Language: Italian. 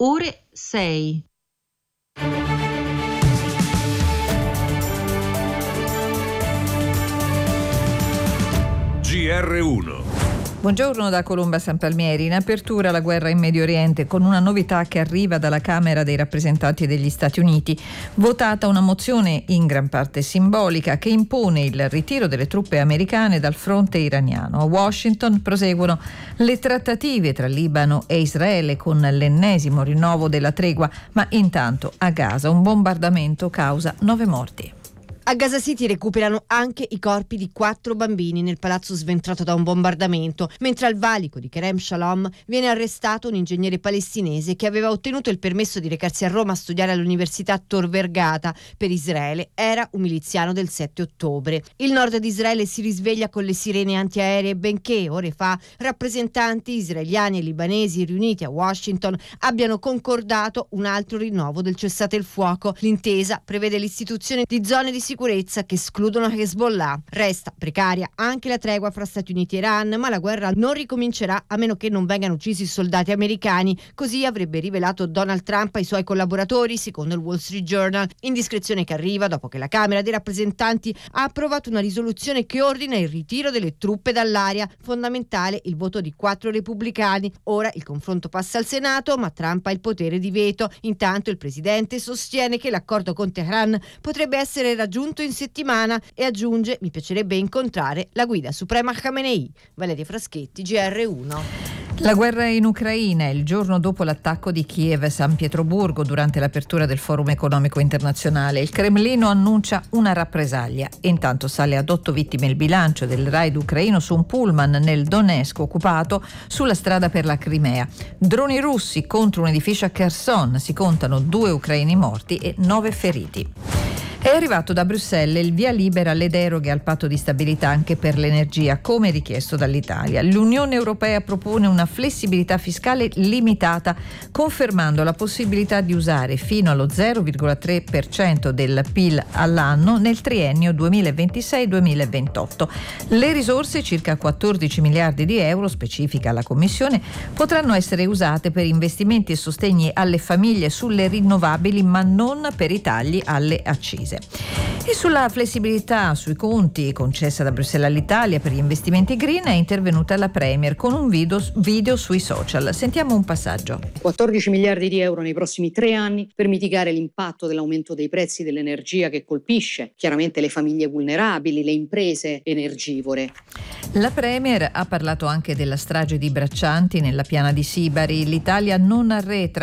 ore 6. GR1. Buongiorno da Colomba San Palmieri. In apertura la guerra in Medio Oriente, con una novità che arriva dalla Camera dei rappresentanti degli Stati Uniti. Votata una mozione in gran parte simbolica che impone il ritiro delle truppe americane dal fronte iraniano. A Washington proseguono le trattative tra Libano e Israele con l'ennesimo rinnovo della tregua, ma intanto a Gaza un bombardamento causa 9 morti. A Gaza City recuperano anche i corpi di 4 bambini nel palazzo sventrato da un bombardamento, mentre al valico di Kerem Shalom viene arrestato un ingegnere palestinese che aveva ottenuto il permesso di recarsi a Roma a studiare all'Università Tor Vergata. Per Israele era un miliziano del 7 ottobre. Il nord di Israele si risveglia con le sirene antiaeree, benché ore fa rappresentanti israeliani e libanesi riuniti a Washington abbiano concordato un altro rinnovo del cessate il fuoco. L'intesa prevede l'istituzione di zone di sicurezza che escludono Hezbollah. Resta precaria anche la tregua fra Stati Uniti e Iran, ma la guerra non ricomincerà a meno che non vengano uccisi soldati americani. Così avrebbe rivelato Donald Trump ai suoi collaboratori, secondo il Wall Street Journal. Indiscrezione che arriva dopo che la Camera dei rappresentanti ha approvato una risoluzione che ordina il ritiro delle truppe dall'area. Fondamentale il voto di 4 repubblicani. Ora il confronto passa al Senato, ma Trump ha il potere di veto. Intanto il presidente sostiene che l'accordo con Teheran potrebbe essere raggiunto in settimana e aggiunge: mi piacerebbe incontrare la guida suprema Khamenei. Valeria Fraschetti, GR1. La guerra in Ucraina, il giorno dopo l'attacco di Kiev e San Pietroburgo durante l'apertura del Forum economico internazionale. Il Cremlino annuncia una rappresaglia. Intanto sale ad 8 vittime il bilancio del raid ucraino su un pullman nel Donetsk occupato sulla strada per la Crimea. Droni russi contro un edificio a Kherson, si contano 2 ucraini morti e 9 feriti. È arrivato da Bruxelles il via libera alle deroghe al patto di stabilità anche per l'energia, come richiesto dall'Italia. L'Unione Europea propone una flessibilità fiscale limitata, confermando la possibilità di usare fino allo 0,3% del PIL all'anno nel triennio 2026-2028. Le risorse, circa 14 miliardi di euro, specifica la Commissione, potranno essere usate per investimenti e sostegni alle famiglie sulle rinnovabili, ma non per i tagli alle accise. E sulla flessibilità sui conti concessa da Bruxelles all'Italia per gli investimenti green è intervenuta la Premier con un video sui social. Sentiamo un passaggio. 14 miliardi di euro nei prossimi 3 anni per mitigare l'impatto dell'aumento dei prezzi dell'energia che colpisce chiaramente le famiglie vulnerabili, le imprese energivore. La Premier ha parlato anche della strage di braccianti nella piana di Sibari. L'Italia non arretra